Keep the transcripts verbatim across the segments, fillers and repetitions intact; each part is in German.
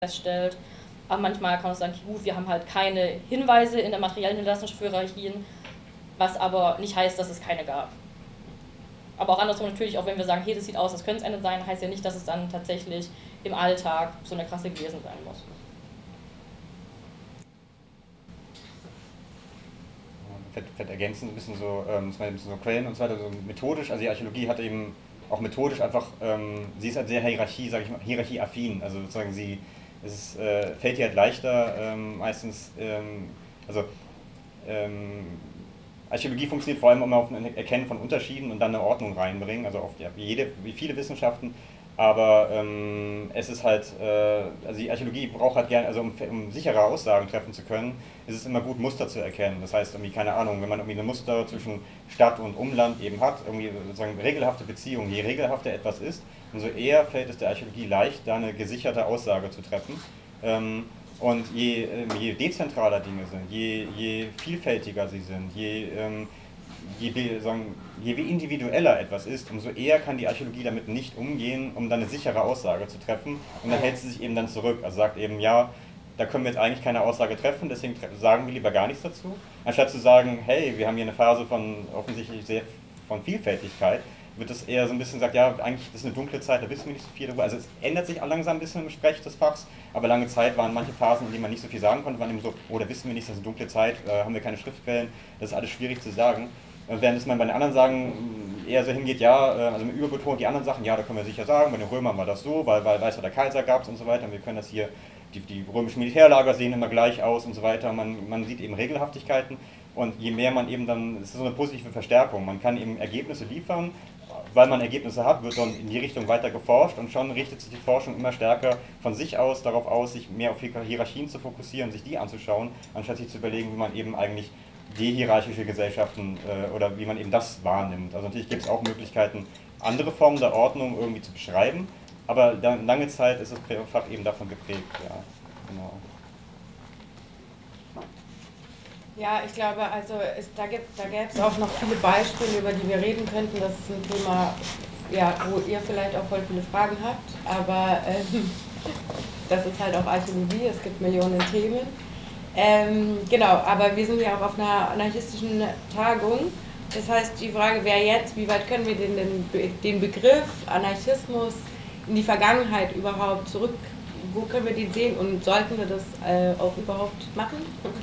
feststellt. Aber manchmal kann man sagen, gut, wir haben halt keine Hinweise in der materiellen Hinterlassung für Hierarchien, was aber nicht heißt, dass es keine gab. Aber auch andersrum natürlich, auch wenn wir sagen, hey, das sieht aus, das könnte es eine sein, heißt ja nicht, dass es dann tatsächlich im Alltag so eine krasse gewesen sein muss. Vielleicht ergänzen ein bisschen so, ähm, ein bisschen so Quellen und so weiter, so methodisch, also die Archäologie hat eben auch methodisch einfach, ähm, sie ist halt sehr Hierarchie, sage ich mal, hierarchieaffin, also sozusagen sie, es ist, äh, fällt ihr halt leichter, ähm, meistens, ähm, also ähm, Archäologie funktioniert vor allem immer auf ein Erkennen von Unterschieden und dann eine Ordnung reinbringen, also auf ja, wie, jede, wie viele Wissenschaften, aber ähm, es ist halt, äh, also die Archäologie braucht halt gerne, also um, um sichere Aussagen treffen zu können, ist es immer gut, Muster zu erkennen. Das heißt, irgendwie, keine Ahnung, wenn man irgendwie ein Muster zwischen Stadt und Umland eben hat, irgendwie sozusagen regelhafte Beziehungen, je regelhafter etwas ist, umso eher fällt es der Archäologie leicht, da eine gesicherte Aussage zu treffen. Ähm, und je, ähm, je dezentraler Dinge sind, je, je vielfältiger sie sind, je, ähm, je, sagen, je individueller etwas ist, umso eher kann die Archäologie damit nicht umgehen, um dann eine sichere Aussage zu treffen. Und dann hält sie sich eben dann zurück. Also sagt eben, ja, da können wir jetzt eigentlich keine Aussage treffen, deswegen sagen wir lieber gar nichts dazu. Anstatt zu sagen, hey, wir haben hier eine Phase von offensichtlich sehr von Vielfältigkeit, wird es eher so ein bisschen gesagt, ja, eigentlich ist eine dunkle Zeit, da wissen wir nicht so viel darüber. Also es ändert sich auch langsam ein bisschen im Sprech des Fachs, aber lange Zeit waren manche Phasen, in denen man nicht so viel sagen konnte, waren eben so, oh, da wissen wir nicht, das ist eine dunkle Zeit, äh, haben wir keine Schriftquellen, das ist alles schwierig zu sagen. Während es man bei den anderen Sagen eher so hingeht, ja, also mit Überbetonung die anderen Sachen, ja, da können wir sicher sagen, bei den Römern war das so, weil, weil Weißer der Kaiser gab es und so weiter, und wir können das hier, die, die römischen Militärlager sehen immer gleich aus und so weiter, man, man sieht eben Regelhaftigkeiten und je mehr man eben dann, es ist so eine positive Verstärkung, man kann eben Ergebnisse liefern, weil man Ergebnisse hat, wird dann in die Richtung weiter geforscht und schon richtet sich die Forschung immer stärker von sich aus darauf aus, sich mehr auf Hierarchien zu fokussieren, sich die anzuschauen, anstatt sich zu überlegen, wie man eben eigentlich dehierarchische Gesellschaften äh, oder wie man eben das wahrnimmt. Also natürlich gibt es auch Möglichkeiten, andere Formen der Ordnung irgendwie zu beschreiben, aber dann, lange Zeit ist das Fach eben davon geprägt. Ja, genau. Ja, ich glaube, also es, da gibt da gäbe es auch noch viele Beispiele, über die wir reden könnten. Das ist ein Thema, ja, wo ihr vielleicht auch voll viele Fragen habt, aber ähm, das ist halt auch Archäologie, es gibt Millionen Themen. Ähm, genau, aber wir sind ja auch auf einer anarchistischen Tagung. Das heißt, die Frage wäre jetzt, wie weit können wir den, den, den Begriff Anarchismus in die Vergangenheit überhaupt zurück, wo können wir den sehen und sollten wir das äh, auch überhaupt machen?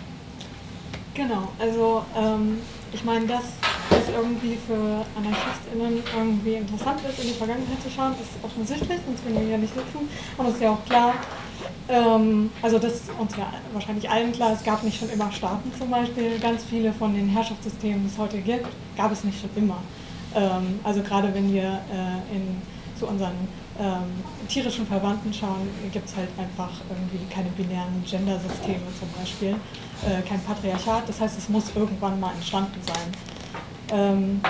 Genau, also ähm, ich meine, dass es irgendwie für AnarchistInnen irgendwie interessant ist, in die Vergangenheit zu schauen, ist offensichtlich, sonst würden wir hier nicht sitzen. Und es ist ja auch klar, ähm, also das ist uns ja wahrscheinlich allen klar, es gab nicht schon immer Staaten zum Beispiel. Ganz viele von den Herrschaftssystemen, die es heute gibt, gab es nicht schon immer. Ähm, also gerade wenn wir äh, in, zu unseren ähm, tierischen Verwandten schauen, gibt es halt einfach irgendwie keine binären Gendersysteme zum Beispiel, äh, kein Patriarchat, das heißt, es muss irgendwann mal entstanden sein. Ähm,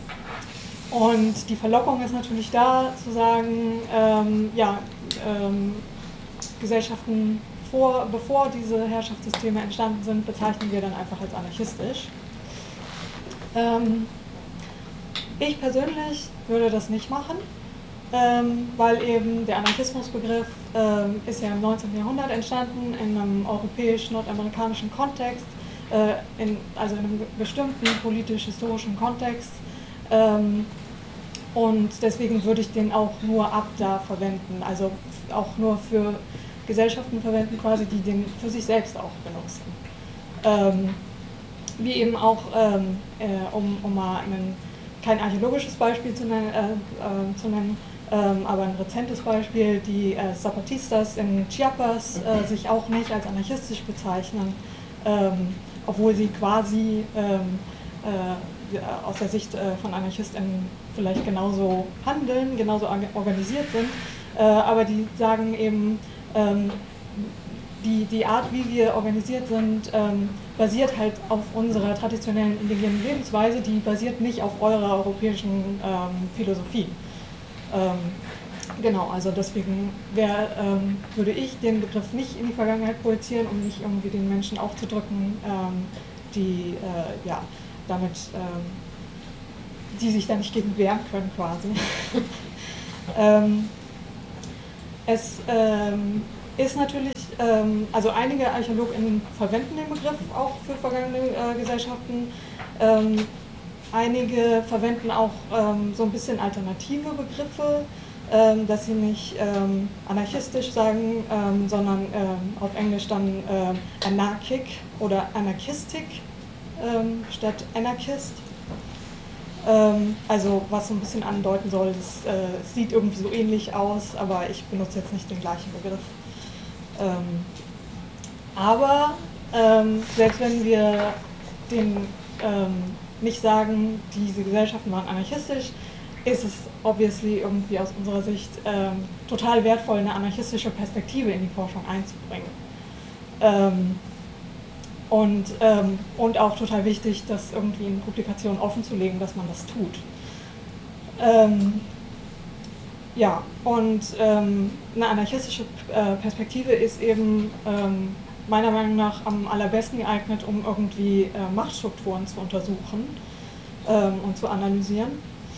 und die Verlockung ist natürlich da, zu sagen, ähm, ja, ähm, Gesellschaften, vor, bevor diese Herrschaftssysteme entstanden sind, bezeichnen wir dann einfach als anarchistisch. Ähm, ich persönlich würde das nicht machen. Ähm, weil eben der Anarchismusbegriff ähm, ist ja im neunzehnten Jahrhundert entstanden, in einem europäisch-nordamerikanischen Kontext, äh, in, also in einem bestimmten politisch-historischen Kontext. Ähm, und deswegen würde ich den auch nur ab da verwenden, also auch nur für Gesellschaften verwenden, quasi, die den für sich selbst auch benutzen. Ähm, wie eben auch, ähm, äh, um, um mal einen, kein archäologisches Beispiel zu nennen, äh, äh, zu nennen Ähm, aber ein rezentes Beispiel, die äh, Zapatistas in Chiapas äh, sich auch nicht als anarchistisch bezeichnen, ähm, obwohl sie quasi ähm, äh, aus der Sicht äh, von AnarchistInnen vielleicht genauso handeln, genauso organisiert sind, äh, aber die sagen eben, ähm, die, die Art, wie wir organisiert sind, ähm, basiert halt auf unserer traditionellen indigenen Lebensweise, die basiert nicht auf eurer europäischen ähm, Philosophie. Ähm, genau, also deswegen wär, ähm, würde ich den Begriff nicht in die Vergangenheit projizieren, um nicht irgendwie den Menschen aufzudrücken, ähm, die äh, ja, damit, ähm, die sich da nicht gegen wehren können quasi. ähm, es, ähm, ist natürlich, ähm, also einige ArchäologInnen verwenden den Begriff auch für vergangene äh, Gesellschaften. Ähm, einige verwenden auch ähm, so ein bisschen alternative Begriffe, ähm, dass sie nicht ähm, anarchistisch sagen, ähm, sondern ähm, auf Englisch dann ähm, anarchic oder anarchistic ähm, statt anarchist. Ähm, also was so ein bisschen andeuten soll, das äh, sieht irgendwie so ähnlich aus, aber ich benutze jetzt nicht den gleichen Begriff. Ähm, aber ähm, selbst wenn wir den ähm, nicht sagen, diese Gesellschaften waren anarchistisch, ist es obviously irgendwie aus unserer Sicht ähm, total wertvoll, eine anarchistische Perspektive in die Forschung einzubringen. Ähm, und, ähm, und auch total wichtig, das irgendwie in Publikationen offenzulegen, dass man das tut. Ähm, ja, und ähm, eine anarchistische äh, Perspektive ist eben ähm, meiner Meinung nach am allerbesten geeignet, um irgendwie äh, Machtstrukturen zu untersuchen ähm, und zu analysieren.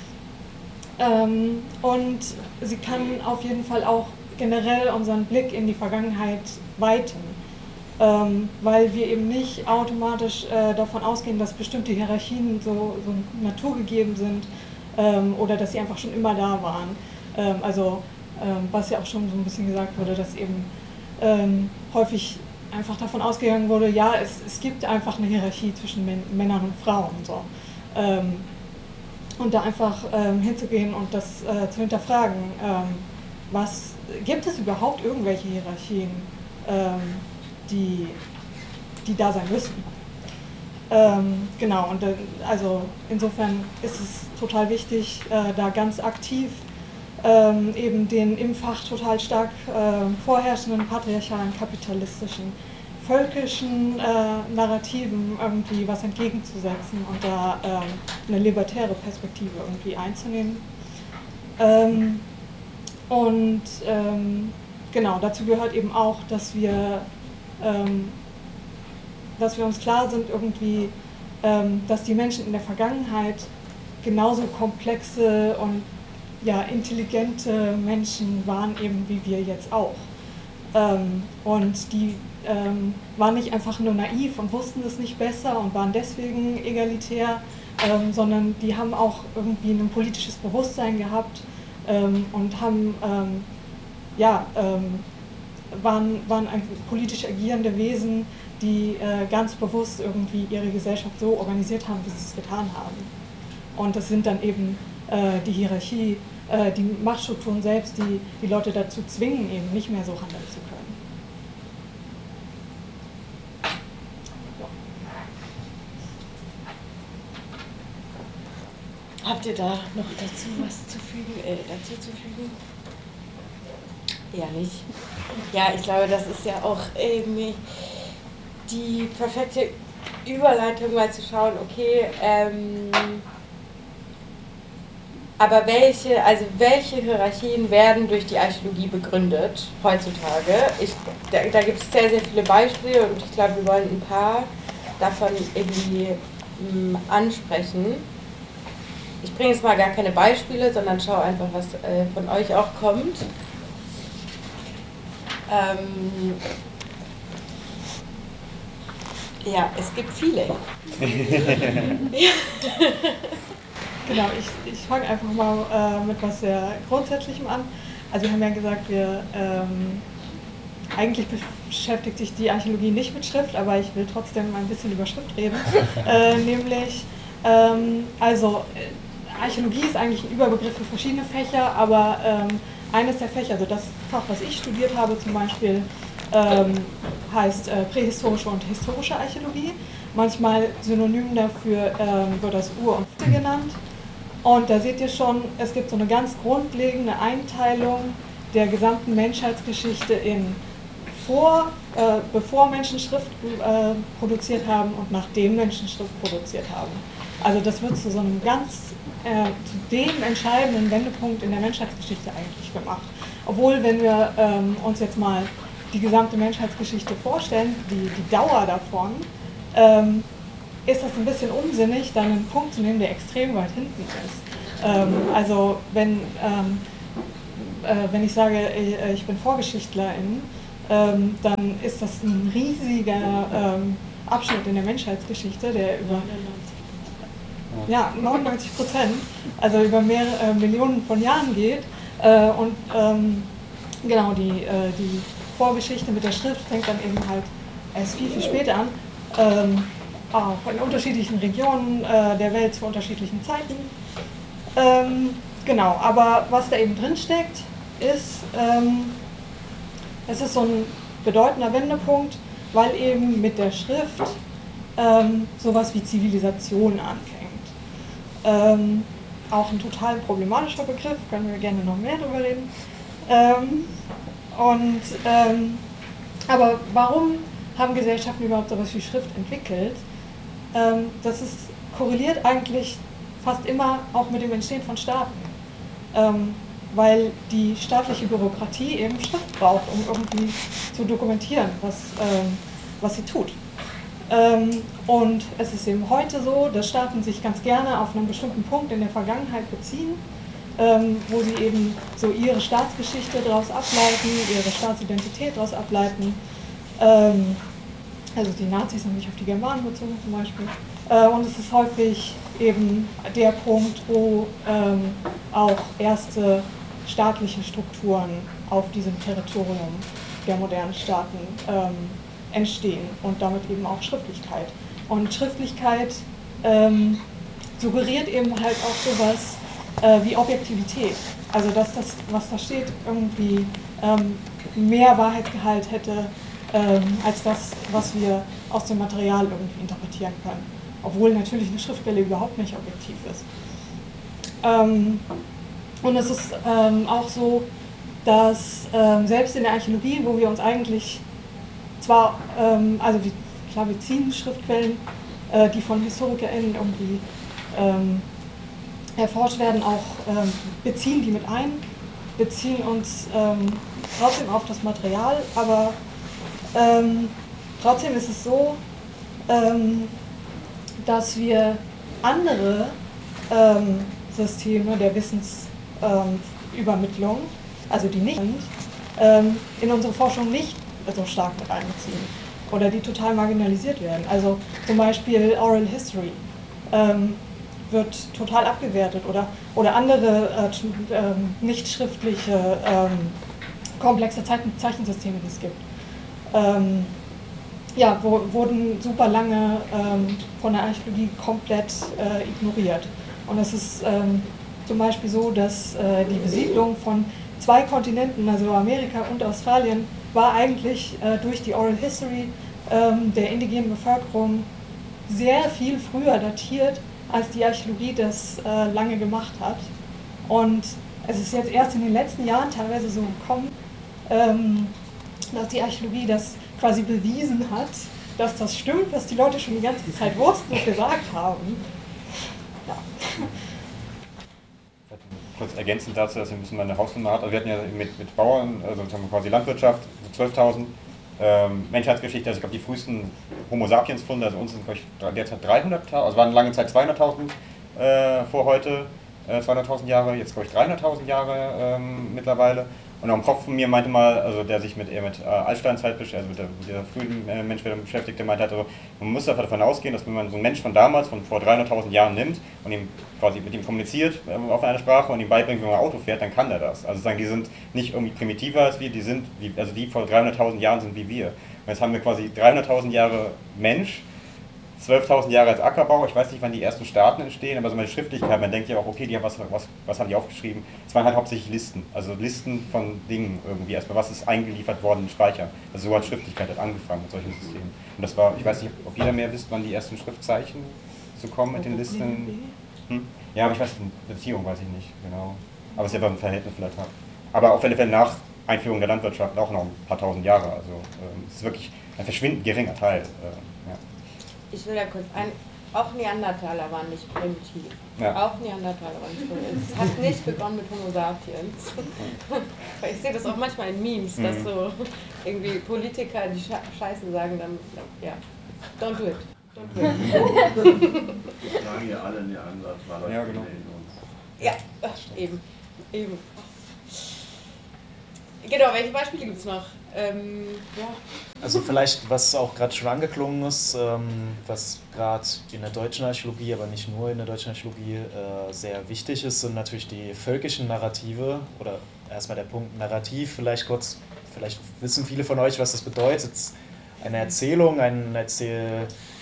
Ähm, und sie kann auf jeden Fall auch generell unseren Blick in die Vergangenheit weiten, ähm, weil wir eben nicht automatisch äh, davon ausgehen, dass bestimmte Hierarchien so, so naturgegeben sind ähm, oder dass sie einfach schon immer da waren. Ähm, also ähm, was ja auch schon so ein bisschen gesagt wurde, dass eben ähm, häufig einfach davon ausgegangen wurde, ja, es, es gibt einfach eine Hierarchie zwischen Män Männern und Frauen. So. Ähm, und da einfach ähm, hinzugehen und das äh, zu hinterfragen, ähm, was, gibt es überhaupt irgendwelche Hierarchien, ähm, die, die da sein müssen? Ähm, genau, und äh, also insofern ist es total wichtig, äh, da ganz aktiv ähm, eben den im Fach total stark äh, vorherrschenden patriarchalen, kapitalistischen, völkischen äh, Narrativen irgendwie was entgegenzusetzen und da ähm, eine libertäre Perspektive irgendwie einzunehmen. Ähm, und ähm, genau, dazu gehört eben auch, dass wir, ähm, dass wir uns klar sind irgendwie, ähm, dass die Menschen in der Vergangenheit genauso komplexe und ja, intelligente Menschen waren eben wie wir jetzt auch. Ähm, und die ähm, waren nicht einfach nur naiv und wussten es nicht besser und waren deswegen egalitär, ähm, sondern die haben auch irgendwie ein politisches Bewusstsein gehabt ähm, und haben, ähm, ja, ähm, waren, waren politisch agierende Wesen, die äh, ganz bewusst irgendwie ihre Gesellschaft so organisiert haben, wie sie es getan haben. Und das sind dann eben äh, die Hierarchie, äh, die Machtstrukturen selbst, die die Leute dazu zwingen, eben nicht mehr so handeln zu können. Ja. Habt ihr da noch dazu was zu fügen, äh, dazu zu fügen? Ja, nicht. Ja, ich glaube, das ist ja auch irgendwie die perfekte Überleitung, mal zu schauen, okay, ähm, aber welche, also welche Hierarchien werden durch die Archäologie begründet heutzutage? Ich, da da gibt es sehr, sehr viele Beispiele und ich glaube, wir wollen ein paar davon irgendwie mh, ansprechen. Ich bringe jetzt mal gar keine Beispiele, sondern schaue einfach, was äh, von euch auch kommt. Ähm, ja, es gibt viele. Genau, ich, ich fange einfach mal äh, mit was sehr Grundsätzlichem an. Also wir haben ja gesagt, wir ähm, eigentlich beschäftigt sich die Archäologie nicht mit Schrift, aber ich will trotzdem ein bisschen über Schrift reden. äh, nämlich, ähm, also äh, Archäologie ist eigentlich ein Überbegriff für verschiedene Fächer, aber ähm, eines der Fächer, also das Fach, was ich studiert habe zum Beispiel, ähm, heißt äh, prähistorische und historische Archäologie. Manchmal synonym dafür ähm, wird das Ur- und Fute genannt. Und da seht ihr schon, es gibt so eine ganz grundlegende Einteilung der gesamten Menschheitsgeschichte in vor, äh, bevor Menschen Schrift äh, produziert haben und nachdem Menschen Schrift produziert haben. Also das wird zu so einem ganz, äh, zu dem entscheidenden Wendepunkt in der Menschheitsgeschichte eigentlich gemacht. Obwohl, wenn wir ähm, uns jetzt mal die gesamte Menschheitsgeschichte vorstellen, die, die Dauer davon, ähm, ist das ein bisschen unsinnig, dann einen Punkt zu nehmen, der extrem weit hinten ist. Ähm, also wenn, ähm, äh, wenn ich sage, ich, ich bin Vorgeschichtlerin, ähm, dann ist das ein riesiger ähm, Abschnitt in der Menschheitsgeschichte, der über ja, neunundneunzig Prozent, also über mehrere äh, Millionen von Jahren geht. Äh, und ähm, genau, die, äh, die Vorgeschichte mit der Schrift fängt dann eben halt erst viel, viel später an. Ähm, auch in unterschiedlichen Regionen äh, der Welt zu unterschiedlichen Zeiten. Ähm, genau, aber was da eben drin steckt, ist, ähm, es ist so ein bedeutender Wendepunkt, weil eben mit der Schrift ähm, sowas wie Zivilisation anfängt. Ähm, auch ein total problematischer Begriff, können wir gerne noch mehr drüber reden. Ähm, und, ähm, aber warum haben Gesellschaften überhaupt sowas wie Schrift entwickelt? Ähm, das ist, korreliert eigentlich fast immer auch mit dem Entstehen von Staaten. Ähm, weil die staatliche Bürokratie eben Schrift braucht, um irgendwie zu dokumentieren, was, ähm, was sie tut. Ähm, und es ist eben heute so, dass Staaten sich ganz gerne auf einen bestimmten Punkt in der Vergangenheit beziehen, ähm, wo sie eben so ihre Staatsgeschichte daraus ableiten, ihre Staatsidentität daraus ableiten. Ähm, also die Nazis haben sich auf die Germanen bezogen zum Beispiel. Äh, und es ist häufig eben der Punkt, wo ähm, auch erste staatliche Strukturen auf diesem Territorium der modernen Staaten ähm, entstehen und damit eben auch Schriftlichkeit. Und Schriftlichkeit ähm, suggeriert eben halt auch sowas äh, wie Objektivität. Also dass das, was da steht, irgendwie ähm, mehr Wahrheitsgehalt hätte ähm, als das, was wir aus dem Material irgendwie interpretieren können. Obwohl natürlich eine Schriftquelle überhaupt nicht objektiv ist. Ähm, und es ist ähm, auch so, dass ähm, selbst in der Archäologie, wo wir uns eigentlich zwar, ähm, also wir, klar, wir ziehen Schriftquellen, äh, die von HistorikerInnen irgendwie ähm, erforscht werden, auch ähm, beziehen die mit ein, beziehen uns ähm, trotzdem auf das Material, aber ähm, trotzdem ist es so, ähm, dass wir andere ähm, Systeme der Wissensübermittlung, ähm, also die nicht sind, ähm, in unsere Forschung nicht so stark mit einbeziehen oder die total marginalisiert werden. Also zum Beispiel Oral History ähm, wird total abgewertet oder, oder andere äh, ähm, nicht schriftliche ähm, komplexe Zeichen, Zeichensysteme, die es gibt. Ähm, ja, wo, wurden super lange ähm, von der Archäologie komplett äh, ignoriert. Und es ist ähm, zum Beispiel so, dass äh, die Besiedlung von zwei Kontinenten, also Amerika und Australien, war eigentlich äh, durch die Oral History ähm, der indigenen Bevölkerung sehr viel früher datiert, als die Archäologie das äh, lange gemacht hat. Und es ist jetzt erst in den letzten Jahren teilweise so gekommen, ähm, dass die Archäologie das quasi bewiesen hat, dass das stimmt, was die Leute schon die ganze Zeit wussten und gesagt haben. Ja. Kurz ergänzend dazu, dass wir ein bisschen mal eine Hausnummer hat. Also wir hatten ja mit, mit Bauern, also sozusagen quasi Landwirtschaft, so zwölftausend. Ähm, Menschheitsgeschichte, also ich glaube die frühesten Homo sapiens Funde, also uns sind glaube ich derzeit dreihunderttausend, also waren lange Zeit zweihunderttausend äh, vor heute, äh, zweihunderttausend Jahre, jetzt glaube ich dreihunderttausend Jahre ähm, mittlerweile. Und auch ein Prof von mir meinte mal, also der sich mit eher mit äh, Altsteinzeit, also mit der, mit der frühen äh, Menschwerdung beschäftigt, der meinte halt, also, man muss davon ausgehen, dass wenn man so einen Mensch von damals, von vor dreihunderttausend Jahren nimmt und ihm quasi mit ihm kommuniziert äh, auf einer Sprache und ihm beibringt, wie man Auto fährt, dann kann der das. Also sagen, die sind nicht irgendwie primitiver als wir, die sind, wie, also die vor dreihunderttausend Jahren sind wie wir. Und jetzt haben wir quasi dreihunderttausend Jahre Mensch, zwölftausend Jahre als Ackerbau, ich weiß nicht, wann die ersten Staaten entstehen, aber so eine Schriftlichkeit, man denkt ja auch, okay, die haben was, was, was haben die aufgeschrieben? Es waren halt hauptsächlich Listen, also Listen von Dingen irgendwie, erstmal was ist eingeliefert worden in Speicher. Also so hat Schriftlichkeit hat angefangen mit solchen Systemen. Und das war, ich weiß nicht, ob jeder mehr wisst, wann die ersten Schriftzeichen so kommen mit den Listen. Hm? Ja, aber ich weiß, die Beziehung weiß ich nicht, genau. Aber es ist ja ein Verhältnis vielleicht hat. Aber auf alle Fälle nach Einführung der Landwirtschaft auch noch ein paar tausend Jahre, also äh, es ist wirklich ein verschwindend geringer Teil. Äh, ja. Ich will da kurz ein, auch Neandertaler waren nicht primitiv. Ja. Auch Neandertaler waren nicht primitiv. Es hat nicht begonnen mit Homo sapiens. Ich sehe das auch manchmal in Memes, dass Mhm. so irgendwie Politiker, die Sche Scheiße sagen, dann, ja, don't do it. Don't do it. Sagen ja alle Neandertaler. Ja, genau. Ja, ach, eben. eben. Genau, welche Beispiele gibt es noch? Ähm, ja. Also vielleicht, was auch gerade schon angeklungen ist, ähm, was gerade in der deutschen Archäologie, aber nicht nur in der deutschen Archäologie äh, sehr wichtig ist, sind natürlich die völkischen Narrative oder erstmal der Punkt Narrativ, vielleicht kurz, vielleicht wissen viele von euch, was das bedeutet. Eine Erzählung, ein Erzählmotiv,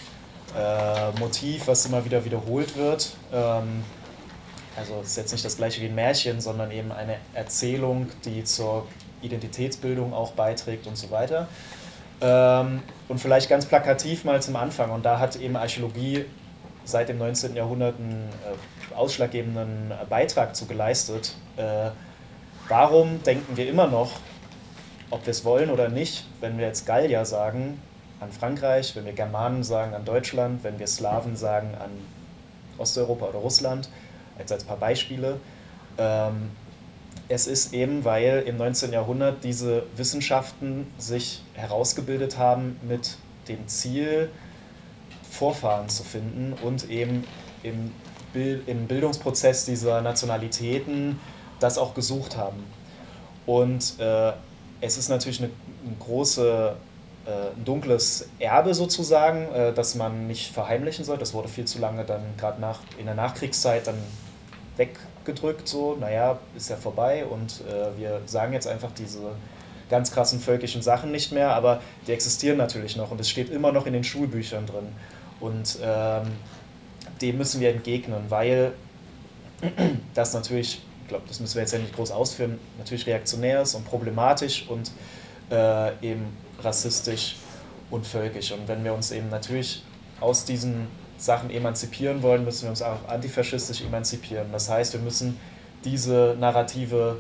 äh, was immer wieder wiederholt wird. Ähm, also es ist jetzt nicht das gleiche wie ein Märchen, sondern eben eine Erzählung, die zur Identitätsbildung auch beiträgt und so weiter. Ähm, und vielleicht ganz plakativ mal zum Anfang, und da hat eben Archäologie seit dem neunzehnten Jahrhundert einen äh, ausschlaggebenden Beitrag zu geleistet. Äh, warum denken wir immer noch, ob wir es wollen oder nicht, wenn wir jetzt Gallier sagen an Frankreich, wenn wir Germanen sagen an Deutschland, wenn wir Slawen sagen an Osteuropa oder Russland, jetzt als paar Beispiele. Ähm, Es ist eben, weil im neunzehnten Jahrhundert diese Wissenschaften sich herausgebildet haben mit dem Ziel, Vorfahren zu finden und eben im, Bild, im Bildungsprozess dieser Nationalitäten das auch gesucht haben. Und äh, es ist natürlich eine, eine große, äh, ein dunkles Erbe sozusagen, äh, das man nicht verheimlichen soll. Das wurde viel zu lange dann gerade nach, in der Nachkriegszeit dann weggedrückt, so, naja, ist ja vorbei und äh, wir sagen jetzt einfach diese ganz krassen völkischen Sachen nicht mehr, aber die existieren natürlich noch und es steht immer noch in den Schulbüchern drin. Und ähm, dem müssen wir entgegnen, weil das natürlich, ich glaube, das müssen wir jetzt ja nicht groß ausführen, natürlich reaktionär ist und problematisch und äh, eben rassistisch und völkisch. Und wenn wir uns eben natürlich aus diesen Sachen emanzipieren wollen, müssen wir uns auch antifaschistisch emanzipieren. Das heißt, wir müssen diese Narrative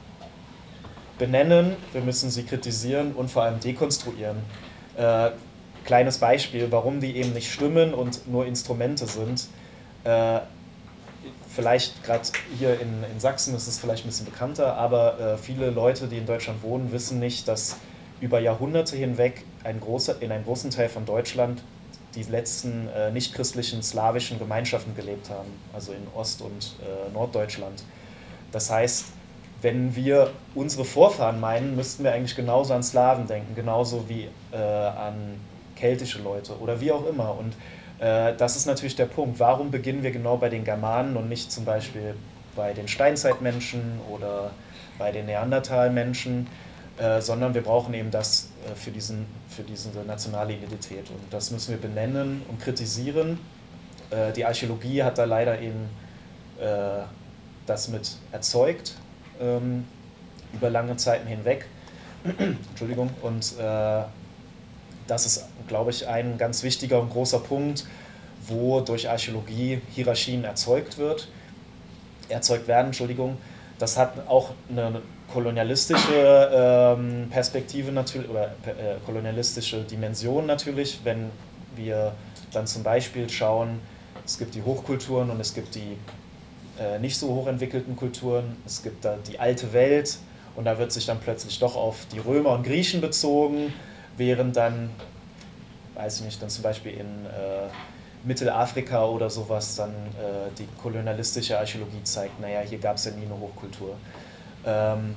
benennen, wir müssen sie kritisieren und vor allem dekonstruieren. Äh, kleines Beispiel, warum die eben nicht stimmen und nur Instrumente sind. Äh, vielleicht gerade hier in, in Sachsen ist es vielleicht ein bisschen bekannter, aber äh, viele Leute, die in Deutschland wohnen, wissen nicht, dass über Jahrhunderte hinweg ein großer, in einem großen Teil von Deutschland die letzten äh, nichtchristlichen slawischen Gemeinschaften gelebt haben, also in Ost- und äh, Norddeutschland. Das heißt, wenn wir unsere Vorfahren meinen, müssten wir eigentlich genauso an Slawen denken, genauso wie äh, an keltische Leute oder wie auch immer. Und äh, das ist natürlich der Punkt. Warum beginnen wir genau bei den Germanen und nicht zum Beispiel bei den Steinzeitmenschen oder bei den Neandertalmenschen? Äh, sondern wir brauchen eben das äh, für, diesen, für diese nationale Identität. Und das müssen wir benennen und kritisieren. Äh, die Archäologie hat da leider eben äh, das mit erzeugt, ähm, über lange Zeiten hinweg. Entschuldigung. Und äh, das ist, glaube ich, ein ganz wichtiger und großer Punkt, wo durch Archäologie Hierarchien erzeugt wird, erzeugt werden, Entschuldigung. Das hat auch eine kolonialistische ähm, Perspektive natürlich oder äh, kolonialistische Dimension natürlich, wenn wir dann zum Beispiel schauen, es gibt die Hochkulturen und es gibt die äh, nicht so hochentwickelten Kulturen, es gibt da die alte Welt und da wird sich dann plötzlich doch auf die Römer und Griechen bezogen, während dann, weiß ich nicht, dann zum Beispiel in äh, Mittelafrika oder sowas dann äh, die kolonialistische Archäologie zeigt, naja, hier gab es ja nie eine Hochkultur. Ähm,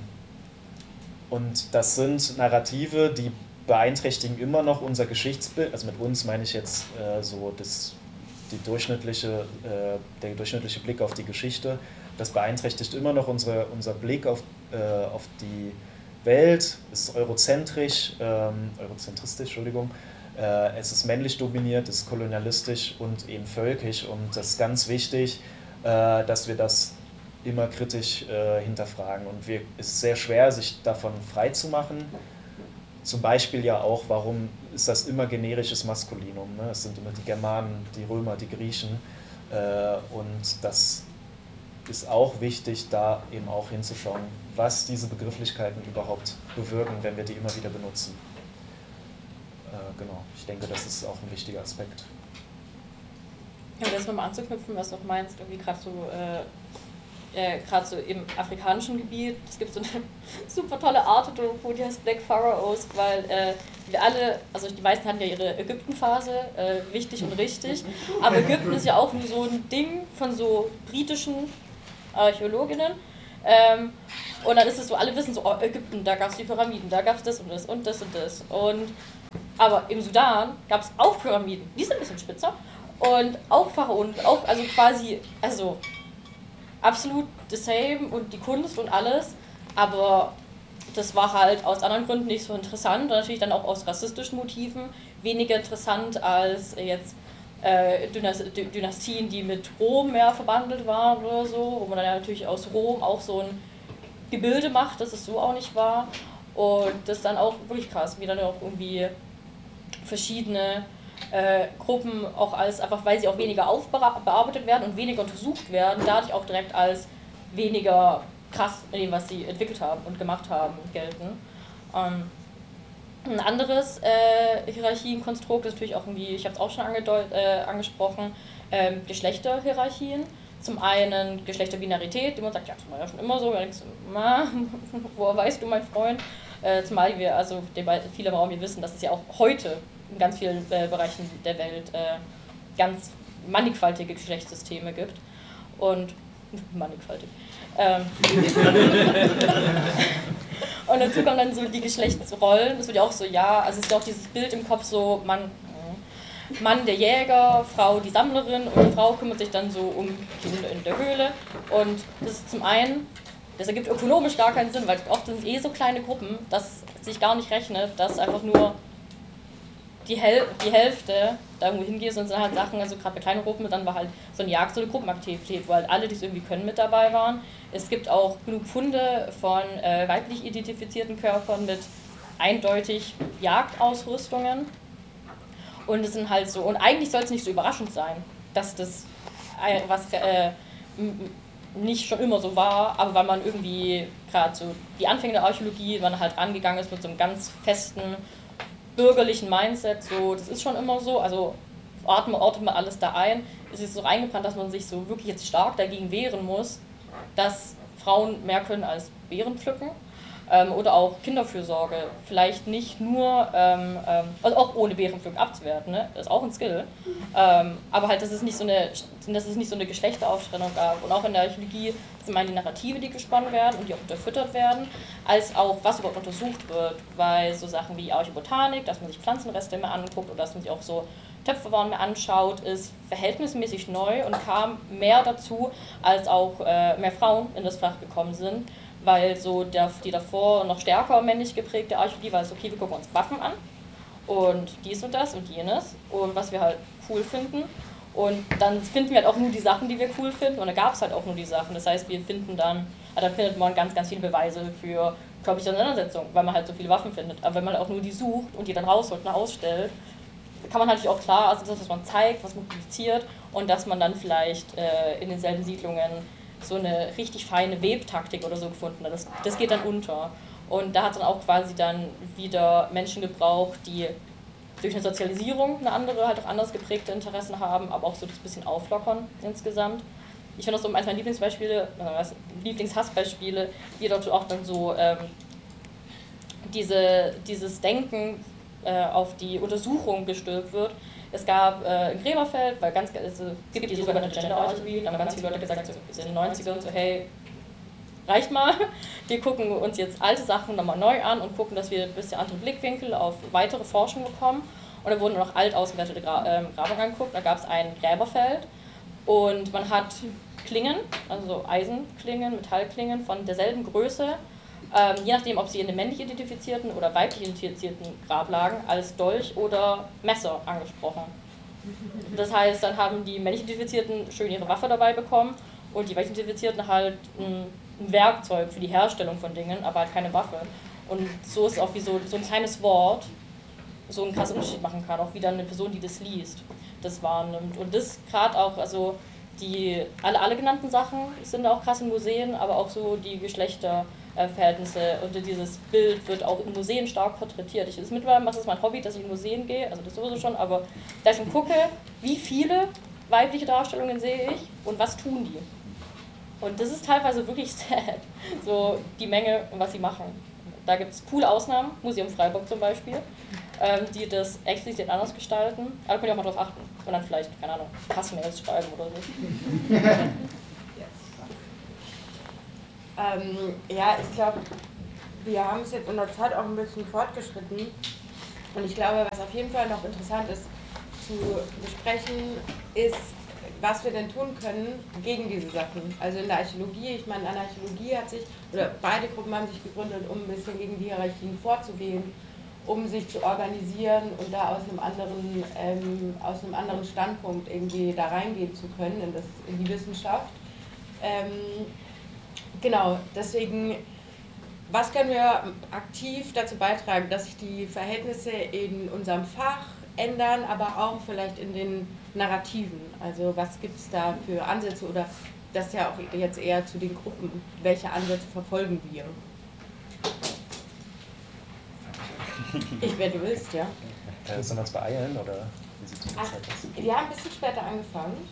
und das sind Narrative, die beeinträchtigen immer noch unser Geschichtsbild, also mit uns meine ich jetzt äh, so das, die durchschnittliche, äh, der durchschnittliche Blick auf die Geschichte, das beeinträchtigt immer noch unsere, unser Blick auf, äh, auf die Welt, es ist eurozentrisch, ähm, eurozentristisch, Entschuldigung, äh, es ist männlich dominiert, es ist kolonialistisch und eben völkisch und das ist ganz wichtig, äh, dass wir das immer kritisch äh, hinterfragen und wir, es ist sehr schwer, sich davon frei zu machen. Zum Beispiel ja auch, warum ist das immer generisches Maskulinum? Ne? Es sind immer die Germanen, die Römer, die Griechen äh, und das ist auch wichtig, da eben auch hinzuschauen, was diese Begrifflichkeiten überhaupt bewirken, wenn wir die immer wieder benutzen. Äh, genau, ich denke, das ist auch ein wichtiger Aspekt. Ja, das nochmal anzuknüpfen, was du auch meinst, irgendwie gerade so, äh, äh, gerade so im afrikanischen Gebiet, es gibt so eine super tolle Art-Doku, die heißt Black Pharaohs, weil äh, wir alle, also die meisten hatten ja ihre Ägypten-Phase, äh, wichtig und richtig, aber Ägypten ist ja auch nur so ein Ding von so britischen Archäologinnen, Ähm, und dann ist es so, alle wissen so, oh, Ägypten, da gab es die Pyramiden, da gab es das und das und das und das. Und, aber im Sudan gab es auch Pyramiden, die sind ein bisschen spitzer. Und auch Pharaonen, auch, also quasi, also absolut the same und die Kunst und alles, aber das war halt aus anderen Gründen nicht so interessant und natürlich dann auch aus rassistischen Motiven weniger interessant als jetzt äh, Dynastien, die mit Rom mehr verbandelt waren oder so, wo man dann ja natürlich aus Rom auch so ein Gebilde macht, dass es so auch nicht war. Und das ist dann auch wirklich krass, wie dann auch irgendwie verschiedene äh, Gruppen auch als, einfach weil sie auch weniger aufbearbeitet werden und weniger untersucht werden, dadurch auch direkt als weniger krass in dem, was sie entwickelt haben und gemacht haben, gelten. Ähm, ein anderes äh, Hierarchienkonstrukt ist natürlich auch irgendwie, ich habe es auch schon angedeut- äh, angesprochen, ähm, Geschlechterhierarchien. Zum einen Geschlechterbinarität, die man sagt, ja, das war ja schon immer so, denkst, na, woher weißt du, mein Freund? Äh, zumal wir, also viele im Raum hier wissen, dass es ja auch heute in ganz vielen äh, Bereichen der Welt äh, ganz mannigfaltige Geschlechtssysteme gibt. Und mannigfaltig. Ähm, und dazu kommen dann so die Geschlechtsrollen, das wird ja auch so, ja, also es ist ja auch dieses Bild im Kopf so, Mann, Mann der Jäger, Frau die Sammlerin und die Frau kümmert sich dann so um Kinder in der Höhle. Und das ist zum einen, das ergibt ökonomisch gar keinen Sinn, weil oft sind es eh so kleine Gruppen, dass es sich gar nicht rechnet, dass einfach nur die, Hel- die Hälfte da irgendwo hingeht und sind halt Sachen, also gerade bei kleinen Gruppen, dann war halt so eine Jagd, so eine Gruppenaktivität, wo halt alle, die es irgendwie können, mit dabei waren. Es gibt auch genug Funde von äh, weiblich identifizierten Körpern mit eindeutig Jagdausrüstungen. Und es sind halt so, und eigentlich soll es nicht so überraschend sein, dass das äh, was äh, m- nicht schon immer so war, aber weil man irgendwie gerade so die Anfänge der Archäologie, man halt rangegangen ist mit so einem ganz festen bürgerlichen Mindset, so das ist schon immer so, also ordnet man, ordnet man alles da ein, es ist so reingebrannt, dass man sich so wirklich jetzt stark dagegen wehren muss, dass Frauen mehr können als Beeren pflücken. Ähm, oder auch Kinderfürsorge, vielleicht nicht nur, ähm, ähm, also auch ohne Beerenpflücken abzuwerten, ne? Das ist auch ein Skill, ähm, aber halt, dass es nicht so eine, dass es nicht so eine Geschlechterauftrennung gab. Und auch in der Archäologie sind meine die Narrative, die gesponnen werden und die auch unterfüttert werden, als auch was überhaupt untersucht wird, weil so Sachen wie Archäobotanik, dass man sich Pflanzenreste mehr anguckt oder dass man sich auch so Töpferwaren mehr anschaut, ist verhältnismäßig neu und kam mehr dazu, als auch äh, mehr Frauen in das Fach gekommen sind. Weil so der, die davor noch stärker männlich geprägte Archäologie war es, okay, wir gucken uns Waffen an und dies und das und jenes und was wir halt cool finden. Und dann finden wir halt auch nur die Sachen, die wir cool finden und da gab es halt auch nur die Sachen. Das heißt, wir finden dann, also dann findet man ganz, ganz viele Beweise für körperliche Auseinandersetzung, weil man halt so viele Waffen findet. Aber wenn man auch nur die sucht und die dann rausholt und ausstellt, kann man natürlich auch klar, also das, was man zeigt, was man publiziert und dass man dann vielleicht äh, in denselben Siedlungen so eine richtig feine Webtaktik oder so gefunden hat. Das, das geht dann unter. Und da hat es dann auch quasi dann wieder Menschen gebraucht, die durch eine Sozialisierung eine andere, halt auch anders geprägte Interessen haben, aber auch so das bisschen auflockern insgesamt. Ich finde auch so eines meiner Lieblingsbeispiele, äh, Lieblingshassbeispiele, wie dort auch dann so ähm, diese, dieses Denken äh, auf die Untersuchung gestülpt wird. Es gab äh, in Gräberfeld, weil ganz, also, es gibt die sogenannte Gender-Archäologie, da haben ganz viele Leute gesagt, so, in den neunzigern, so hey, reicht mal, wir gucken uns jetzt alte Sachen nochmal neu an und gucken, dass wir ein bisschen andere Blickwinkel auf weitere Forschung bekommen. Und da wurden noch alt ausgewertete Gra- äh, Grabungen angeguckt, da gab es ein Gräberfeld und man hat Klingen, also Eisenklingen, Metallklingen von derselben Größe, Ähm, je nachdem, ob sie in den männlich identifizierten oder weiblich identifizierten Grab lagen, als Dolch oder Messer angesprochen. Das heißt, dann haben die männlich Identifizierten schön ihre Waffe dabei bekommen und die weiblich Identifizierten halt ein, ein Werkzeug für die Herstellung von Dingen, aber halt keine Waffe. Und so ist es auch wie so, so ein kleines Wort so einen krassen Unterschied machen kann, auch wieder eine Person, die das liest, das wahrnimmt. Und das gerade auch, also die alle, alle genannten Sachen sind auch krass in Museen, aber auch so die Geschlechterverhältnisse und dieses Bild wird auch in Museen stark porträtiert. Ich, das mittlerweile mache es mein Hobby, dass ich in Museen gehe, also das sowieso schon, aber da ich dann gucke, wie viele weibliche Darstellungen sehe ich und was tun die. Und das ist teilweise wirklich sad, so die Menge und was sie machen. Da gibt es coole Ausnahmen, Museum Freiburg zum Beispiel, ähm, die das explizit anders gestalten. Aber da könnt ihr auch mal drauf achten und dann vielleicht, keine Ahnung, Hassmails schreiben oder so. Ähm, ja, ich glaube, wir haben es jetzt in der Zeit auch ein bisschen fortgeschritten. Und ich glaube, was auf jeden Fall noch interessant ist zu besprechen, ist, was wir denn tun können gegen diese Sachen. Also in der Archäologie, ich meine, an der Archäologie hat sich, oder beide Gruppen haben sich gegründet, um ein bisschen gegen die Hierarchien vorzugehen, um sich zu organisieren und da aus einem anderen, ähm, aus einem anderen Standpunkt irgendwie da reingehen zu können in, das, in die Wissenschaft. Ähm, genau, deswegen, was können wir aktiv dazu beitragen, dass sich die Verhältnisse in unserem Fach ändern, aber auch vielleicht in den Narrativen? Also was gibt es da für Ansätze oder das ja auch jetzt eher zu den Gruppen, welche Ansätze verfolgen wir? Ich, wenn du willst, ja. Äh, sollen wir uns beeilen oder wie sieht es mit der Ach, Zeit aus? wir haben ein bisschen später angefangen,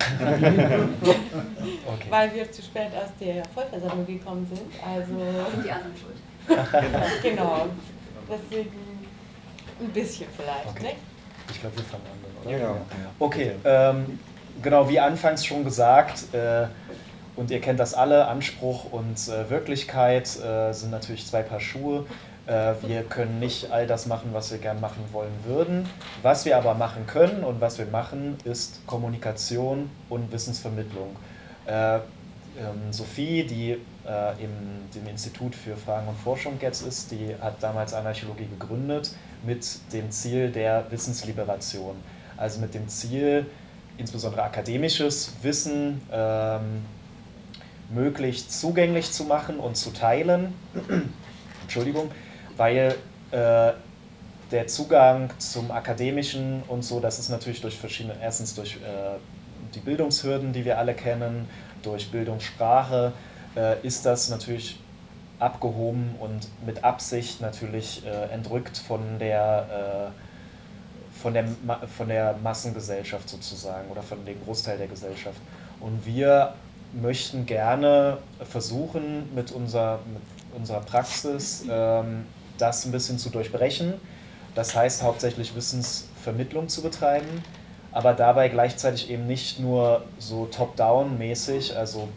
Okay. weil wir zu spät aus der Vollversammlung gekommen sind. Also Sind die anderen schuld? genau, deswegen ein bisschen vielleicht. Okay. Ne? Ich glaube, wir fangen an, dann, oder? Genau. Okay, ähm, genau, wie anfangs schon gesagt, äh, und ihr kennt das alle, Anspruch und äh, Wirklichkeit äh, sind natürlich zwei Paar Schuhe. Äh, wir können nicht all das machen, was wir gern machen wollen würden. Was wir aber machen können und was wir machen, ist Kommunikation und Wissensvermittlung. Äh, ähm, Sophie, die äh, im dem Institut für Fragen und Forschung jetzt ist, die hat damals Anarchäologie gegründet mit dem Ziel der Wissensliberation. Also mit dem Ziel, insbesondere akademisches Wissen ähm, möglichst zugänglich zu machen und zu teilen. Entschuldigung, weil äh, der Zugang zum Akademischen und so, das ist natürlich durch verschiedene, erstens durch äh, die Bildungshürden, die wir alle kennen, durch Bildungssprache, äh, ist das natürlich abgehoben und mit Absicht natürlich äh, entrückt von der, äh, von, der, von der Massengesellschaft sozusagen oder von dem Großteil der Gesellschaft. Und wir möchten gerne versuchen, mit unserer, mit unserer Praxis ähm, das ein bisschen zu durchbrechen. Das heißt hauptsächlich Wissensvermittlung zu betreiben, aber dabei gleichzeitig eben nicht nur so top-down-mäßig, also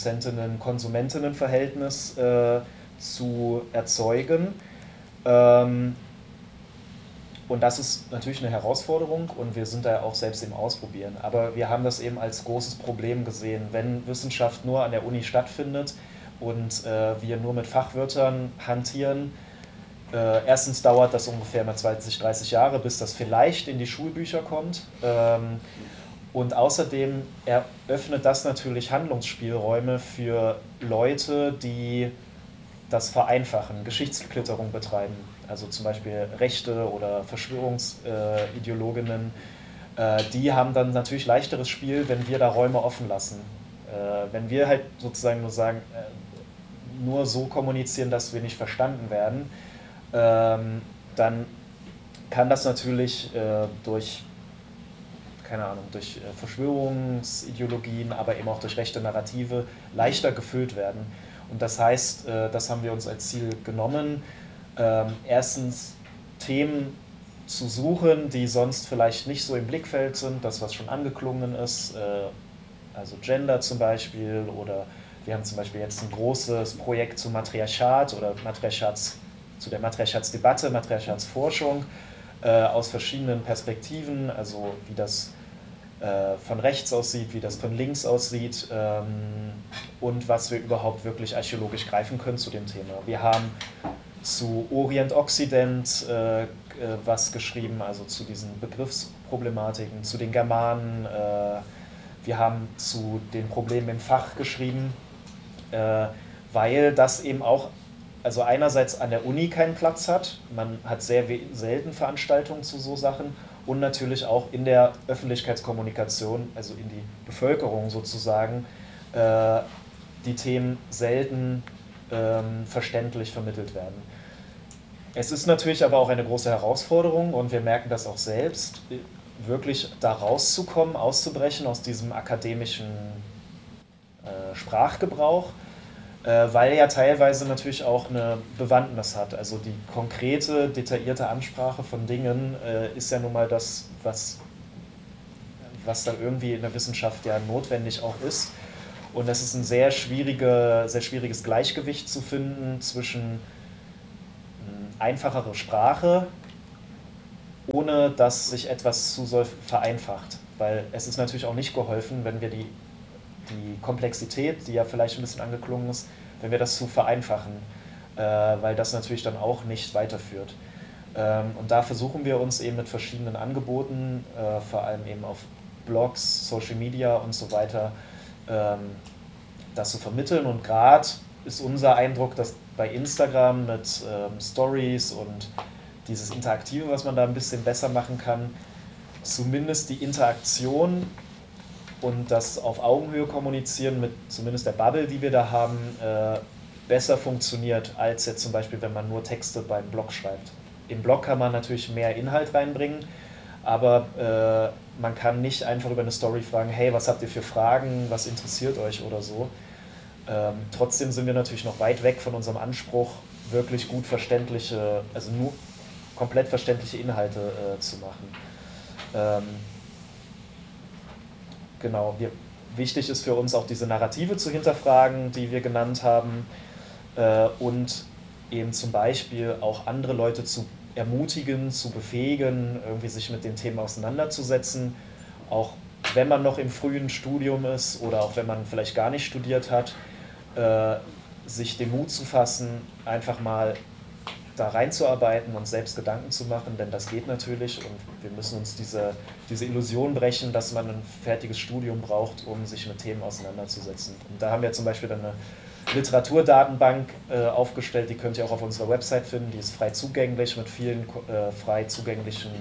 Produzentinnen-Konsumentinnen-Verhältnis äh, zu erzeugen. Ähm, und das ist natürlich eine Herausforderung und wir sind da auch selbst im Ausprobieren. Aber wir haben das eben als großes Problem gesehen, wenn Wissenschaft nur an der Uni stattfindet und äh, wir nur mit Fachwörtern hantieren. Äh, erstens dauert das ungefähr mal zwanzig, dreißig Jahre, bis das vielleicht in die Schulbücher kommt. Ähm, und außerdem eröffnet das natürlich Handlungsspielräume für Leute, die das vereinfachen, Geschichtsklitterung betreiben. Also zum Beispiel Rechte oder Verschwörungsideologinnen. Äh, die haben dann natürlich leichteres Spiel, wenn wir da Räume offen lassen. Äh, wenn wir halt sozusagen nur sagen, äh, nur so kommunizieren, dass wir nicht verstanden werden, Ähm, dann kann das natürlich äh, durch, keine Ahnung, durch äh, Verschwörungsideologien, aber eben auch durch rechte Narrative leichter gefüllt werden. Und das heißt, äh, das haben wir uns als Ziel genommen, äh, erstens Themen zu suchen, die sonst vielleicht nicht so im Blickfeld sind, das was schon angeklungen ist, äh, also Gender zum Beispiel, oder wir haben zum Beispiel jetzt ein großes Projekt zum Matriarchat oder Matriarchats zu der Matriarchatsdebatte, Matriarchatsforschung äh, aus verschiedenen Perspektiven, also wie das äh, von rechts aussieht, wie das von links aussieht ähm, und was wir überhaupt wirklich archäologisch greifen können zu dem Thema. Wir haben zu Orient-Occident äh, äh, was geschrieben, also zu diesen Begriffsproblematiken, zu den Germanen. Äh, wir haben zu den Problemen im Fach geschrieben, äh, weil das eben auch also einerseits an der Uni keinen Platz hat, man hat sehr selten Veranstaltungen zu so Sachen und natürlich auch in der Öffentlichkeitskommunikation, also in die Bevölkerung sozusagen, äh, die Themen selten ähm, verständlich vermittelt werden. Es ist natürlich aber auch eine große Herausforderung und wir merken das auch selbst, wirklich da rauszukommen, auszubrechen aus diesem akademischen äh, Sprachgebrauch, weil ja teilweise natürlich auch eine Bewandtnis hat. Also die konkrete, detaillierte Ansprache von Dingen äh, ist ja nun mal das, was, was dann irgendwie in der Wissenschaft ja notwendig auch ist. Und es ist ein sehr, schwierige, sehr schwieriges Gleichgewicht zu finden zwischen einfacherer Sprache, ohne dass sich etwas zu sehr vereinfacht. Weil es ist natürlich auch nicht geholfen, wenn wir die, die Komplexität, die ja vielleicht ein bisschen angeklungen ist, wenn wir das zu vereinfachen, äh, weil das natürlich dann auch nicht weiterführt. Ähm, und da versuchen wir uns eben mit verschiedenen Angeboten, äh, vor allem eben auf Blogs, Social Media und so weiter, ähm, das zu vermitteln. Und gerade ist unser Eindruck, dass bei Instagram mit ähm, Stories und dieses Interaktive, was man da ein bisschen besser machen kann, zumindest die Interaktion und das auf Augenhöhe kommunizieren mit zumindest der Bubble, die wir da haben, äh, besser funktioniert, als jetzt zum Beispiel, wenn man nur Texte beim Blog schreibt. Im Blog kann man natürlich mehr Inhalt reinbringen, aber äh, man kann nicht einfach über eine Story fragen, hey, was habt ihr für Fragen, was interessiert euch oder so. Ähm, trotzdem sind wir natürlich noch weit weg von unserem Anspruch, wirklich gut verständliche, also nur komplett verständliche Inhalte äh, zu machen. Ähm, genau, wir, wichtig ist für uns auch diese Narrative zu hinterfragen, die wir genannt haben, äh, und eben zum Beispiel auch andere Leute zu ermutigen, zu befähigen, irgendwie sich mit den Themen auseinanderzusetzen, auch wenn man noch im frühen Studium ist oder auch wenn man vielleicht gar nicht studiert hat, äh, sich den Mut zu fassen, einfach mal da reinzuarbeiten und selbst Gedanken zu machen, denn das geht natürlich und wir müssen uns diese, diese Illusion brechen, dass man ein fertiges Studium braucht, um sich mit Themen auseinanderzusetzen. Und da haben wir zum Beispiel dann eine Literaturdatenbank äh, aufgestellt, die könnt ihr auch auf unserer Website finden, die ist frei zugänglich mit vielen äh, frei zugänglichen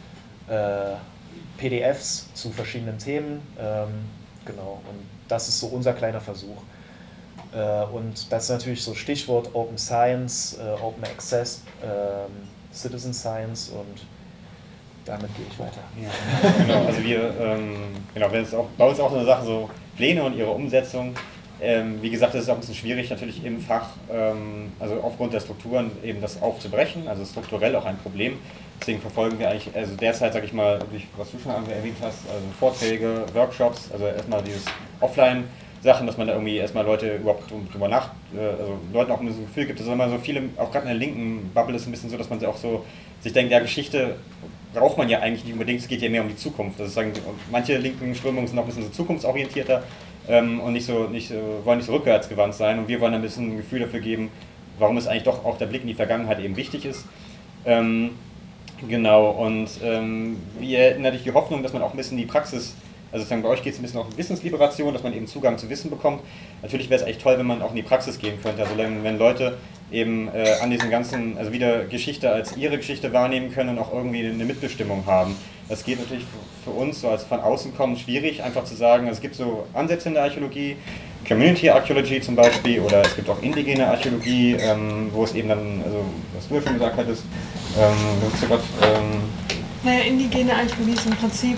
äh, P D Fs zu verschiedenen Themen. Ähm, genau, und das ist so unser kleiner Versuch. Äh, und das ist natürlich so Stichwort Open Science, äh, Open Access, äh, Citizen Science und damit gehe ich weiter. Ja, genau, also wir, ähm, genau, wenn es auch, bei uns auch so eine Sache, so Pläne und ihre Umsetzung. Ähm, wie gesagt, das ist auch ein bisschen schwierig natürlich im Fach, ähm, also aufgrund der Strukturen eben das aufzubrechen, also strukturell auch ein Problem. Deswegen verfolgen wir eigentlich, also derzeit, sage ich mal, was du schon erwähnt hast, also Vorträge, Workshops, also erstmal dieses Offline-Sachen, dass man da irgendwie erstmal Leute überhaupt drüber nach, also Leuten auch ein bisschen Gefühl gibt, dass immer so viele, auch gerade in der linken Bubble ist es ein bisschen so, dass man auch so sich denkt, ja, Geschichte braucht man ja eigentlich nicht unbedingt, es geht ja mehr um die Zukunft. Also sagen, manche linken Strömungen sind auch ein bisschen so zukunftsorientierter. Ähm, und nicht so, nicht so, wollen nicht so rückwärtsgewandt sein und wir wollen ein bisschen ein Gefühl dafür geben, warum es eigentlich doch auch der Blick in die Vergangenheit eben wichtig ist. Ähm, genau, und ähm, wir hätten natürlich die Hoffnung, dass man auch ein bisschen die Praxis, also sozusagen bei euch geht es ein bisschen auch um Wissensliberation, dass man eben Zugang zu Wissen bekommt. Natürlich wäre es echt toll, wenn man auch in die Praxis gehen könnte, also wenn, wenn Leute eben äh, an diesen ganzen, also wieder Geschichte als ihre Geschichte wahrnehmen können und auch irgendwie eine Mitbestimmung haben. Das geht natürlich für uns, so als von außen kommen, schwierig, einfach zu sagen, es gibt so Ansätze in der Archäologie, Community Archaeology zum Beispiel, oder es gibt auch indigene Archäologie, ähm, wo es eben dann, also was du ja schon gesagt hattest, ähm, du grad, ähm naja, indigene Archäologie ist im Prinzip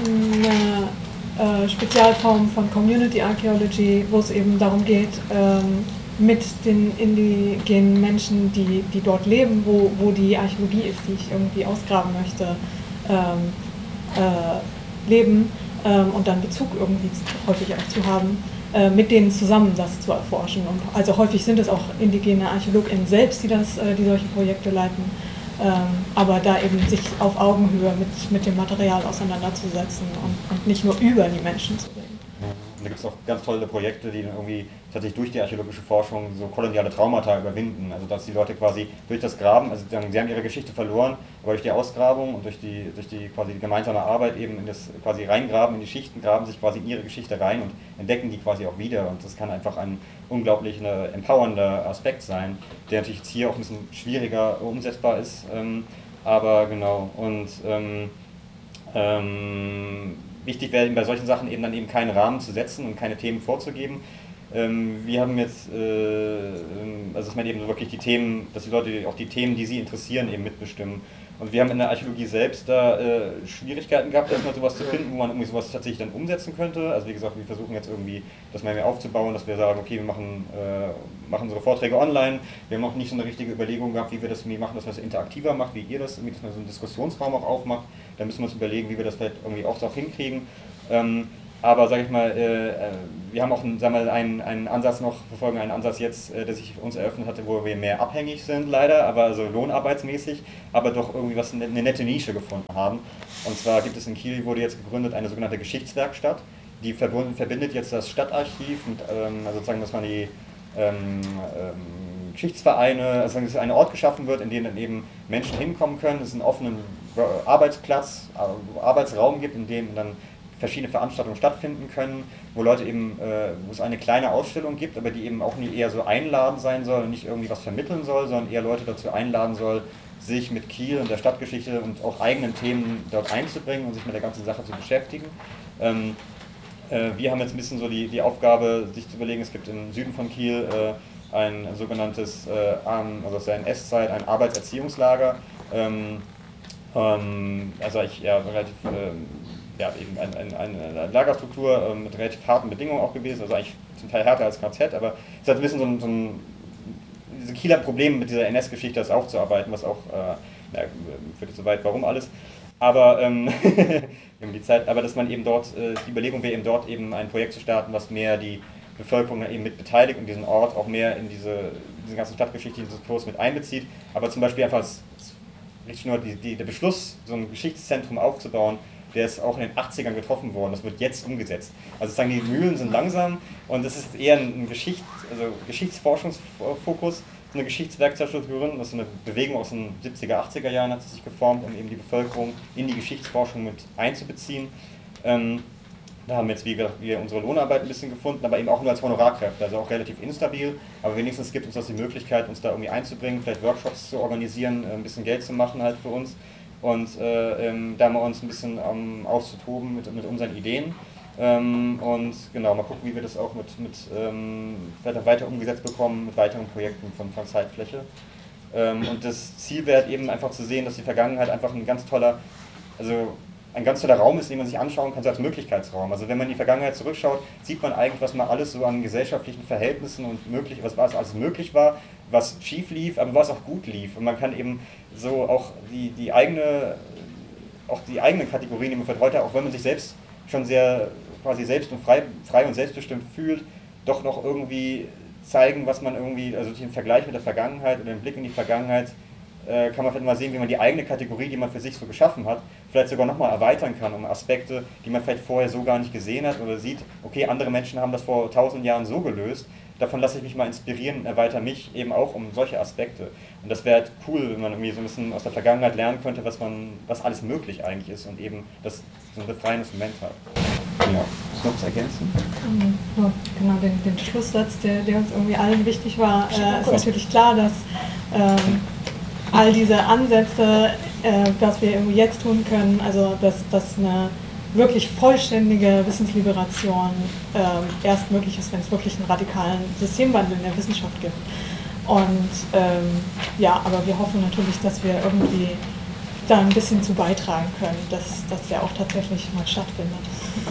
eine äh, Spezialform von Community Archaeology, wo es eben darum geht, ähm, mit den indigenen Menschen, die, die dort leben, wo, wo die Archäologie ist, die ich irgendwie ausgraben möchte, ähm, äh, leben ähm, und dann Bezug irgendwie häufig auch zu haben, äh, mit denen zusammen das zu erforschen. Und also häufig sind es auch indigene ArchäologInnen selbst, die, das, äh, die solche Projekte leiten, ähm, aber da eben sich auf Augenhöhe mit, mit dem Material auseinanderzusetzen und, und nicht nur über die Menschen zu reden. Und da gibt es auch ganz tolle Projekte, die dann irgendwie tatsächlich durch die archäologische Forschung so koloniale Traumata überwinden. Also dass die Leute quasi durch das Graben, also sie haben ihre Geschichte verloren, aber durch die Ausgrabung und durch die, durch die quasi die gemeinsame Arbeit eben in das quasi reingraben, in die Schichten, graben sich quasi in ihre Geschichte rein und entdecken die quasi auch wieder. Und das kann einfach ein unglaublich eine, empowernder Aspekt sein, der natürlich jetzt hier auch ein bisschen schwieriger umsetzbar ist. Ähm, aber genau, und ähm, ähm, wichtig wäre bei solchen Sachen eben dann eben keinen Rahmen zu setzen und keine Themen vorzugeben. Ähm, wir haben jetzt, äh, also dass man eben wirklich die Themen, dass die Leute auch die Themen, die sie interessieren, eben mitbestimmen. Und wir haben in der Archäologie selbst da äh, Schwierigkeiten gehabt, erstmal sowas zu finden, wo man irgendwie sowas tatsächlich dann umsetzen könnte. Also wie gesagt, wir versuchen jetzt irgendwie das mal mehr aufzubauen, dass wir sagen, okay, wir machen, äh, machen unsere Vorträge online. Wir haben auch nicht so eine richtige Überlegung gehabt, wie wir das machen, dass man es interaktiver macht, wie ihr das, dass man so einen Diskussionsraum auch aufmacht. Da müssen wir uns überlegen, wie wir das vielleicht irgendwie auch so hinkriegen. Ähm, aber sage ich mal, äh, wir haben auch einen, sagen wir mal, einen, einen Ansatz noch, verfolgen einen Ansatz jetzt, äh, der sich uns eröffnet hatte, wo wir mehr abhängig sind leider, aber also lohnarbeitsmäßig, aber doch irgendwie was eine nette Nische gefunden haben. Und zwar gibt es in Kiel, wurde jetzt gegründet, eine sogenannte Geschichtswerkstatt, die verbunden, verbindet jetzt das Stadtarchiv mit, ähm, also sozusagen, dass man die ähm, ähm, Geschichtsvereine, also dass ein Ort geschaffen wird, in dem dann eben Menschen hinkommen können, es einen offenen Arbeitsplatz, Arbeitsraum gibt, in dem dann verschiedene Veranstaltungen stattfinden können, wo Leute eben, äh, wo es eine kleine Ausstellung gibt, aber die eben auch nie eher so einladend sein soll und nicht irgendwie was vermitteln soll, sondern eher Leute dazu einladen soll, sich mit Kiel und der Stadtgeschichte und auch eigenen Themen dort einzubringen und sich mit der ganzen Sache zu beschäftigen. Ähm, äh, wir haben jetzt ein bisschen so die, die Aufgabe, sich zu überlegen, es gibt im Süden von Kiel äh, ein sogenanntes, äh, also aus der N S-Zeit, ein Arbeitserziehungslager. Ähm, ähm, also ich ja relativ ähm, ja, eben ein, ein, eine Lagerstruktur äh, mit relativ harten Bedingungen auch gewesen, also eigentlich zum Teil härter als K Z, aber es hat ein bisschen so ein, so ein diese Kieler Problem mit dieser N S-Geschichte, das aufzuarbeiten, was auch, äh, ja, führt jetzt so weit, warum alles, aber ähm, die Zeit, aber dass man eben dort, äh, die Überlegung wäre eben dort eben ein Projekt zu starten, was mehr die Bevölkerung eben mit beteiligt und diesen Ort auch mehr in diese, diesen ganzen stadtgeschichtlichen Diskurs mit einbezieht, aber zum Beispiel einfach richtig nur die, die, der Beschluss, so ein Geschichtszentrum aufzubauen, der ist auch in den achtzigern getroffen worden, das wird jetzt umgesetzt. Also sozusagen die Mühlen sind langsam und es ist eher ein Geschicht, also Geschichtsforschungsfokus, eine Geschichtswerkstatt zu gründen, das ist eine Bewegung aus den siebziger, achtziger Jahren hat sich geformt, um eben die Bevölkerung in die Geschichtsforschung mit einzubeziehen. Ähm, da haben wir jetzt wie gesagt, wir unsere Lohnarbeit ein bisschen gefunden, aber eben auch nur als Honorarkräfte, also auch relativ instabil, aber wenigstens gibt uns das die Möglichkeit, uns da irgendwie einzubringen, vielleicht Workshops zu organisieren, ein bisschen Geld zu machen halt für uns. Und äh, ähm, da mal uns ein bisschen ähm, auszutoben mit, mit unseren Ideen ähm, und genau, mal gucken, wie wir das auch mit, mit ähm, weiter, weiter umgesetzt bekommen, mit weiteren Projekten von, von Zeitfläche. Ähm, und das Ziel wäre halt eben einfach zu sehen, dass die Vergangenheit einfach ein ganz toller, also ein ganz toller Raum ist, den man sich anschauen kann, so als Möglichkeitsraum. Also wenn man in die Vergangenheit zurückschaut, sieht man eigentlich, was mal alles so an gesellschaftlichen Verhältnissen und möglich, was alles möglich war, was schief lief, aber was auch gut lief. Und man kann eben so auch die, die eigene, auch die eigenen Kategorien, die man für heute, auch wenn man sich selbst schon sehr quasi selbst und frei, frei und selbstbestimmt fühlt, doch noch irgendwie zeigen, was man irgendwie, also den Vergleich mit der Vergangenheit oder den Blick in die Vergangenheit, äh, kann man vielleicht mal sehen, wie man die eigene Kategorie, die man für sich so geschaffen hat, vielleicht sogar nochmal erweitern kann um Aspekte, die man vielleicht vorher so gar nicht gesehen hat oder sieht, okay, andere Menschen haben das vor tausend Jahren so gelöst, davon lasse ich mich mal inspirieren und erweitere mich eben auch um solche Aspekte. Und das wäre halt cool, wenn man irgendwie so ein bisschen aus der Vergangenheit lernen könnte, was man, was alles möglich eigentlich ist und eben das so ein befreiendes Moment hat. Ja, willst du noch was ergänzen? Ja, genau, den, den Schlusssatz, der, der uns irgendwie allen wichtig war, äh, ist natürlich klar, dass ähm, all diese Ansätze, äh, was wir irgendwie jetzt tun können, also dass, dass eine wirklich vollständige Wissensliberation äh, erst möglich ist, wenn es wirklich einen radikalen Systemwandel in der Wissenschaft gibt. Und ähm, ja, aber wir hoffen natürlich, dass wir irgendwie da ein bisschen zu beitragen können, dass das ja auch tatsächlich mal stattfindet.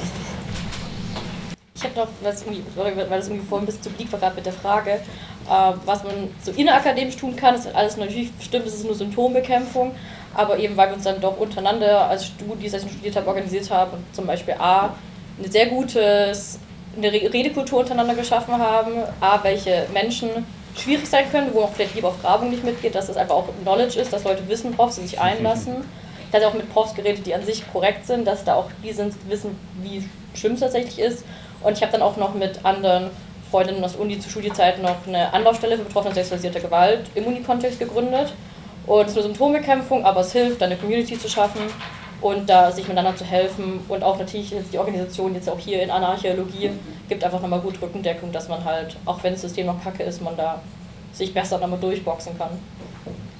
Ich habe noch, was irgendwie, weil das irgendwie vorhin ein bisschen zu blieb war, gerade mit der Frage, äh, was man so innerakademisch tun kann, ist alles natürlich stimmt, es ist nur Symptombekämpfung, aber eben weil wir uns dann doch untereinander als Studis, als ich studiert habe, organisiert haben und zum Beispiel A, eine sehr gute eine Redekultur untereinander geschaffen haben, A, welche Menschen schwierig sein können, wo auch vielleicht lieber auf Grabung nicht mitgeht, dass das einfach auch Knowledge ist, dass Leute wissen, Profs, sie sich einlassen. Ich hatte auch mit Profs geredet, die an sich korrekt sind, dass da auch die sind, wissen, wie schlimm es tatsächlich ist. Und ich habe dann auch noch mit anderen Freundinnen aus Uni zu Studiezeiten noch eine Anlaufstelle für Betroffene sexualisierter Gewalt im Uni-Kontext gegründet. Und es ist eine Symptombekämpfung, aber es hilft, eine Community zu schaffen und da sich miteinander zu helfen. Und auch natürlich die Organisation jetzt auch hier in Anarchäologie gibt einfach nochmal gut Rückendeckung, dass man halt, auch wenn das System noch kacke ist, man da sich besser damit durchboxen kann.